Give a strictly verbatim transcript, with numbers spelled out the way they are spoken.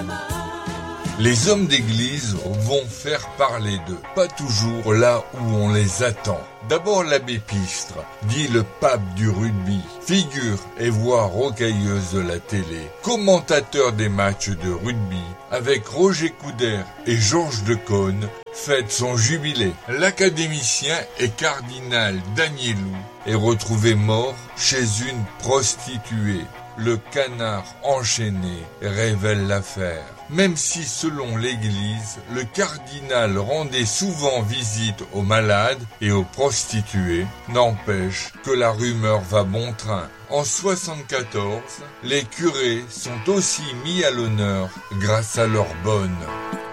Les hommes d'église vont faire parler d'eux, pas toujours là où on les attend. D'abord l'abbé Pistre, dit le pape du rugby, figure et voix rocailleuse de la télé, commentateur des matchs de rugby, avec Roger Coudert et Georges Decaune, fête son jubilé. L'académicien et cardinal Danielou est retrouvé mort chez une prostituée. Le canard enchaîné révèle l'affaire. Même si, selon l'Église, le cardinal rendait souvent visite aux malades et aux prostituées, n'empêche que la rumeur va bon train. En soixante-quatorze, les curés sont aussi mis à l'honneur grâce à leur bonne.